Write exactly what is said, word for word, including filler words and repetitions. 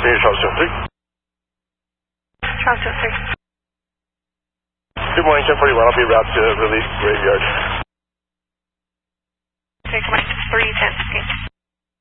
Here's Charles two three. Charles two three. Good morning, ten forty-one. I'll be route to release graveyard.